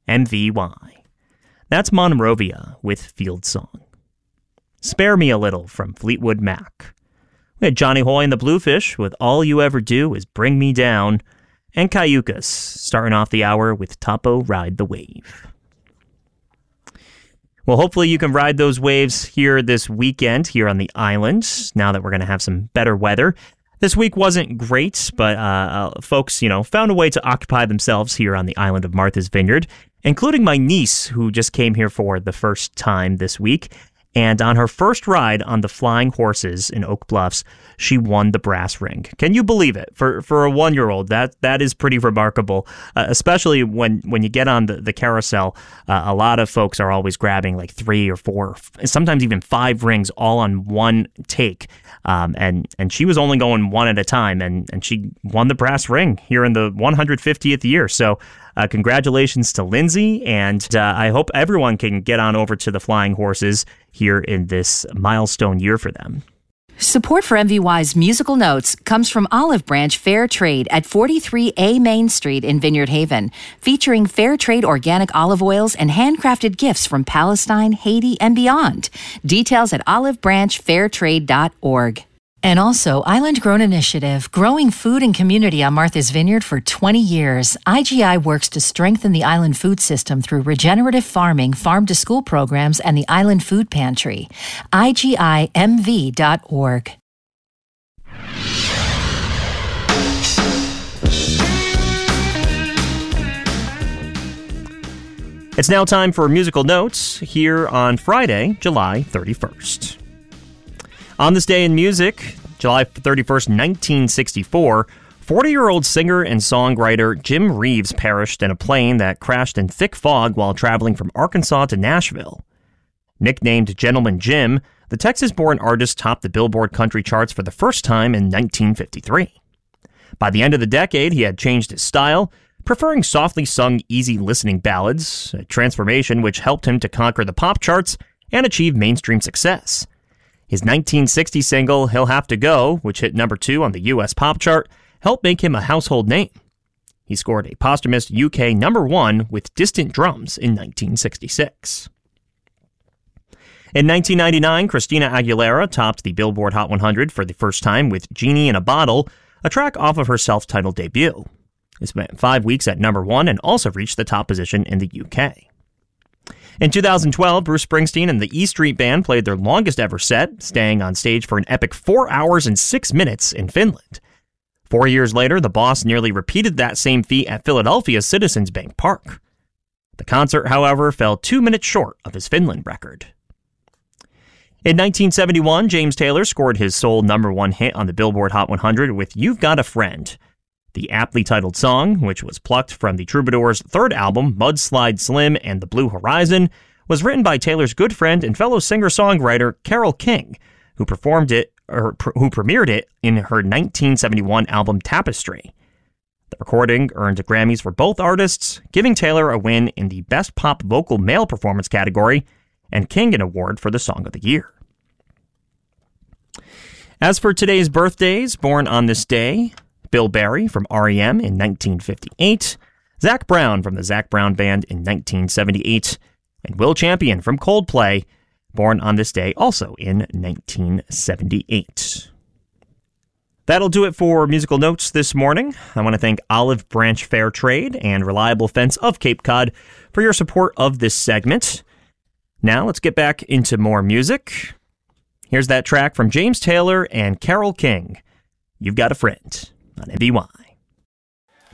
MVY. That's Monrovia with Field Song. Spare Me a Little from Fleetwood Mac. We had Johnny Hoy and the Bluefish with All You Ever Do Is Bring Me Down. And Cayucas starting off the hour with Topo Ride the Wave. Well, hopefully you can ride those waves here this weekend here on the island, now that we're going to have some better weather. This week wasn't great, but folks, found a way to occupy themselves here on the island of Martha's Vineyard, including my niece, who just came here for the first time this week. And on her first ride on the Flying Horses in Oak Bluffs, she won the brass ring. Can you believe it? For a 1-year-old, that is pretty remarkable, especially when you get on the carousel. A lot of folks are always grabbing like 3 or 4, sometimes even 5 rings all on one take. And she was only going one at a time, and she won the brass ring here in the 150th year. So congratulations to Lindsay, and I hope everyone can get on over to the Flying Horses here in this milestone year for them. Support for MVY's Musical Notes comes from Olive Branch Fair Trade at 43A Main Street in Vineyard Haven, featuring fair trade organic olive oils and handcrafted gifts from Palestine, Haiti, and beyond. Details at olivebranchfairtrade.org. And also, Island Grown Initiative, growing food and community on Martha's Vineyard for 20 years. IGI works to strengthen the island food system through regenerative farming, farm-to-school programs, and the Island Food Pantry. IGIMV.org. It's now time for Musical Notes here on Friday, July 31st. On this day in music, July 31st, 1964, 40-year-old singer and songwriter Jim Reeves perished in a plane that crashed in thick fog while traveling from Arkansas to Nashville. Nicknamed Gentleman Jim, the Texas-born artist topped the Billboard country charts for the first time in 1953. By the end of the decade, he had changed his style, preferring softly sung, easy-listening ballads, a transformation which helped him to conquer the pop charts and achieve mainstream success. His 1960 single, He'll Have to Go, which hit number 2 on the U.S. pop chart, helped make him a household name. He scored a posthumous UK number 1 with Distant Drums in 1966. In 1999, Christina Aguilera topped the Billboard Hot 100 for the first time with Genie in a Bottle, a track off of her self-titled debut. It spent 5 weeks at number 1 and also reached the top position in the UK. In 2012, Bruce Springsteen and the E Street Band played their longest ever set, staying on stage for an epic 4 hours and 6 minutes in Finland. 4 years later, the Boss nearly repeated that same feat at Philadelphia's Citizens Bank Park. The concert, however, fell 2 minutes short of his Finland record. In 1971, James Taylor scored his sole number 1 hit on the Billboard Hot 100 with You've Got a Friend. The aptly titled song, which was plucked from the Troubadours' third album, Mudslide Slim and the Blue Horizon, was written by Taylor's good friend and fellow singer-songwriter Carole King, who premiered it in her 1971 album Tapestry. The recording earned Grammys for both artists, giving Taylor a win in the Best Pop Vocal Male Performance category, and King an award for the Song of the Year. As for today's birthdays, born on this day, Bill Berry from R.E.M. in 1958, Zac Brown from the Zac Brown Band in 1978, and Will Champion from Coldplay, born on this day also in 1978. That'll do it for Musical Notes this morning. I want to thank Olive Branch Fair Trade and Reliable Fence of Cape Cod for your support of this segment. Now let's get back into more music. Here's that track from James Taylor and Carole King, You've Got a Friend, on MVY.